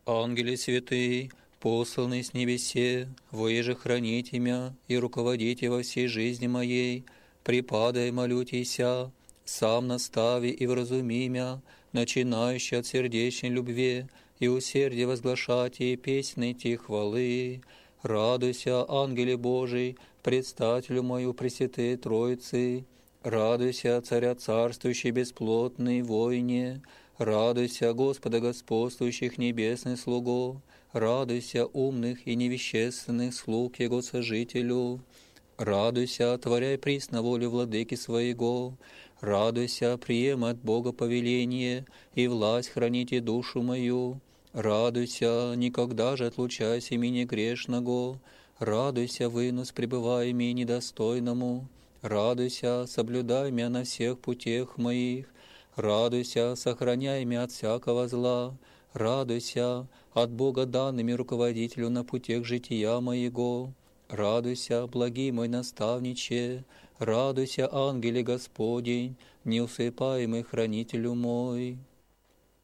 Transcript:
Ангели святые, посланные с небесе, воеже храните мя и руководите во всей жизни моей, припадай, молютеся, сам настави и вразуми мя, начинающий от сердечной любви, и усердие возглашайте песни те хвалы. Радуйся, ангеле Божий, предстателю мою Пресвятые Троицы, радуйся, Царя царствующий бесплотный войне, радуйся, Господа господствующих небесных слугов, радуйся, умных и невещественных слуг Его сожителю, радуйся, творяй присно волю владыки своего, радуйся, приема от Бога повеление и власть храните душу мою, радуйся, никогда же отлучайся меня грешного, радуйся, вынос пребывай ми недостойному, радуйся, соблюдай меня на всех путях моих, радуйся, сохраняй меня от всякого зла, радуйся, от Бога данными руководителю на путях жития моего, радуйся, благий мой наставниче, радуйся, ангеле Господень, неусыпаемый хранителю мой.